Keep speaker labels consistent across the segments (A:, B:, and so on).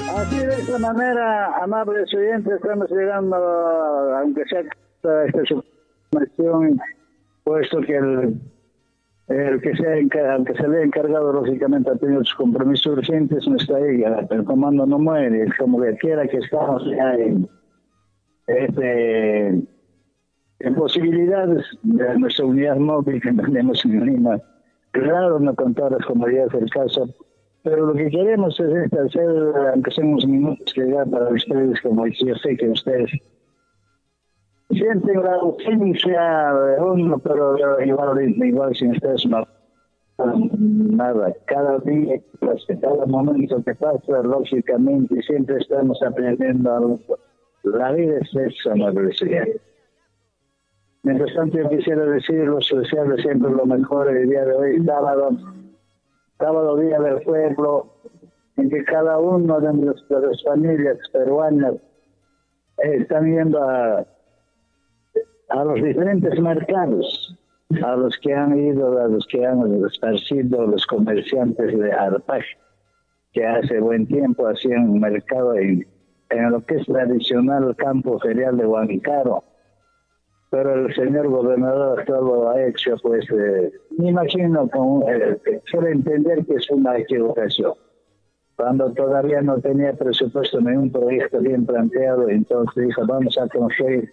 A: Así de esta manera, amables oyentes, estamos llegando, aunque sea esta supresión, puesto que el que aunque se le ha encargado, lógicamente, ha tenido sus compromisos urgentes, no está ahí, el comando no muere, es como que quiera que estamos ya en posibilidades de nuestra unidad móvil que tenemos en Lima. Claro, no con todas las comodidades del caso, pero lo que queremos es hacer, aunque sean unos minutos, que ya para ustedes, como yo sé que ustedes sienten la ausencia de uno, pero igual sin ustedes no nada. Cada día, cada momento que pasa, lógicamente, siempre estamos aprendiendo algo. La vida es eso, no es. Mientras tanto, yo quisiera decirlo, desearle siempre lo mejor el día de hoy, sábado día del pueblo, en que cada uno de nuestras familias peruanas están yendo a los diferentes mercados, a los que han ido, a los que han esparcido los comerciantes de Arpaj, que hace buen tiempo hacían un mercado en lo que es tradicional campo ferial de Huancaro. Pero el señor gobernador todo lo ha hecho, pues, me imagino, quiere entender que es una equivocación. Cuando todavía no tenía presupuesto ni un proyecto bien planteado, entonces dijo, vamos a construir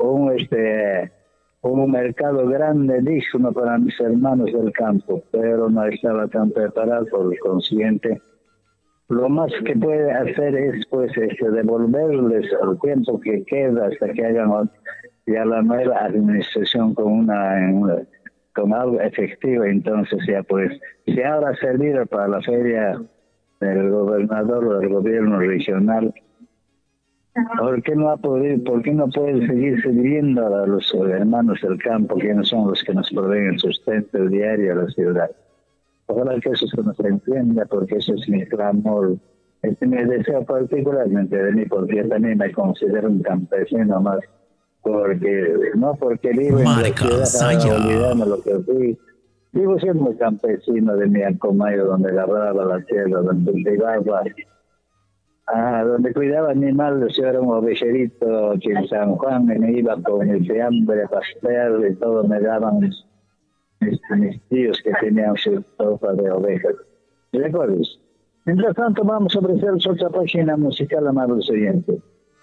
A: un mercado grande, digno para mis hermanos del campo, pero no estaba tan preparado, por lo consiguiente. Lo más que puede hacer es, pues, devolverles el tiempo que queda hasta que hagan ya la nueva administración con algo efectivo. Entonces ya, pues, si ahora servir para la feria del gobernador o del gobierno regional, ¿por qué no puede seguir sirviendo a los hermanos del campo, que no son los que nos proveen el sustento diario a la ciudad? Ojalá que eso se nos entienda, porque ese es mi clamor, mi deseo particularmente de mí, porque yo también me considero un campesino más, porque vivo en la ciudad, olvidando lo que fui. Vivo siendo un campesino de mi Alcomayo, donde agarraba la tierra, donde cultivaba, donde cuidaba animales. Yo era un ovejerito aquí en San Juan, y me iba con el fiambre, pastel y todo, me daban mis tíos que tenían su tropa de ovejas. ¿Recuerdas? Mientras tanto, vamos a ofrecer otra página musical, amables oyentes.